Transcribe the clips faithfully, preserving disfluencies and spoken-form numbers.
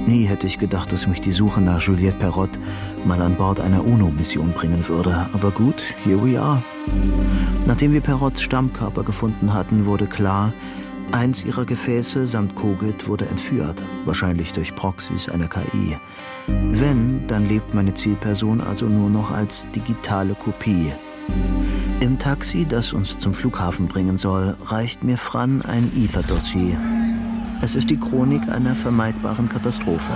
Nie hätte ich gedacht, dass mich die Suche nach Juliette Perrot mal an Bord einer UNO-Mission bringen würde. Aber gut, here we are. Nachdem wir Perrots Stammkörper gefunden hatten, wurde klar, eins ihrer Gefäße samt Kogit wurde entführt, wahrscheinlich durch Proxys einer K I. Wenn, dann lebt meine Zielperson also nur noch als digitale Kopie. Im Taxi, das uns zum Flughafen bringen soll, reicht mir Fran ein Ether-Dossier. Es ist die Chronik einer vermeidbaren Katastrophe.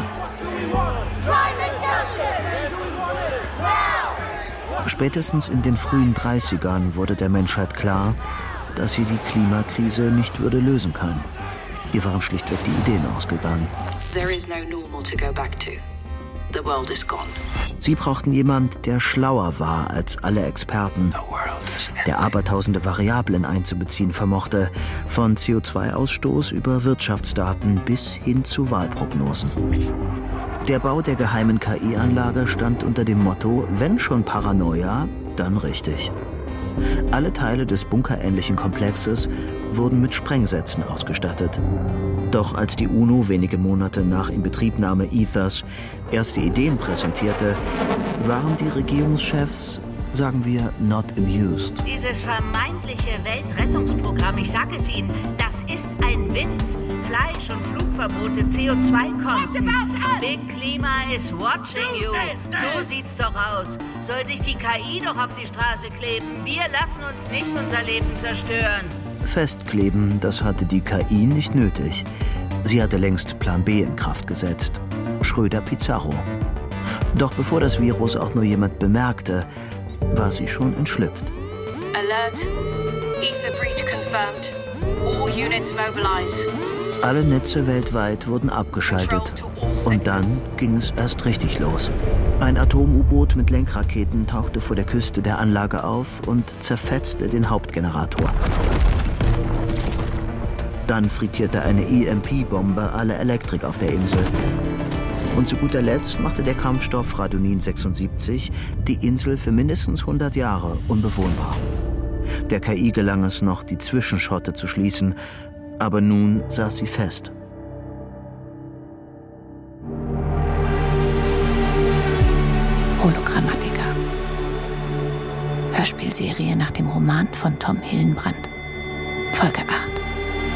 Spätestens in den frühen dreißigern wurde der Menschheit klar, dass sie die Klimakrise nicht würde lösen können. Ihr waren schlichtweg die Ideen ausgegangen. There is no normal to go back to. The world is gone. Sie brauchten jemand, der schlauer war als alle Experten, der abertausende Variablen einzubeziehen vermochte, von C O zwei Ausstoß über Wirtschaftsdaten bis hin zu Wahlprognosen. Der Bau der geheimen K I-Anlage stand unter dem Motto, wenn schon Paranoia, dann richtig. Alle Teile des bunkerähnlichen Komplexes wurden mit Sprengsätzen ausgestattet. Doch als die UNO wenige Monate nach Inbetriebnahme Ethers erste Ideen präsentierte, waren die Regierungschefs, sagen wir, not amused. Dieses vermeintliche Weltrettungsprogramm, ich sag es Ihnen, das ist ein Witz. Fleisch- und Flugverbote, C O zwei Konten. Big Klima is watching you. So sieht's doch aus. Soll sich die K I doch auf die Straße kleben. Wir lassen uns nicht unser Leben zerstören. Festkleben, das hatte die K I nicht nötig. Sie hatte längst Plan B in Kraft gesetzt. Schröder-Pizarro. Doch bevor das Virus auch nur jemand bemerkte, war sie schon entschlüpft. Alert. Ether breach confirmed. All units mobilize. Alle Netze weltweit wurden abgeschaltet. Und dann ging es erst richtig los. Ein Atom-U-Boot mit Lenkraketen tauchte vor der Küste der Anlage auf und zerfetzte den Hauptgenerator. Dann frittierte eine E M P-Bombe alle Elektrik auf der Insel. Und zu guter Letzt machte der Kampfstoff Radonin sechsundsiebzig die Insel für mindestens hundert Jahre unbewohnbar. Der K I gelang es noch, die Zwischenschotte zu schließen, aber nun saß sie fest. Hologrammatika. Hörspielserie nach dem Roman von Tom Hillenbrand. Folge acht.